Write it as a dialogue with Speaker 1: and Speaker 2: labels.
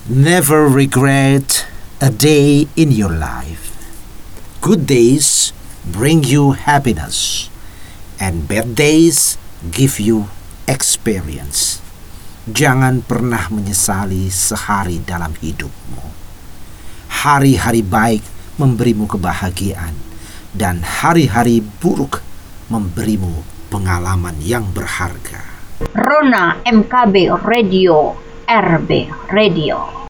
Speaker 1: Never regret a day in your life. Good days bring you happiness, and bad days give you experience. Jangan pernah menyesali sehari dalam hidupmu. Hari-hari baik memberimu kebahagiaan, dan hari-hari buruk memberimu pengalaman yang berharga.
Speaker 2: Rona MKB Radio, RB Radio.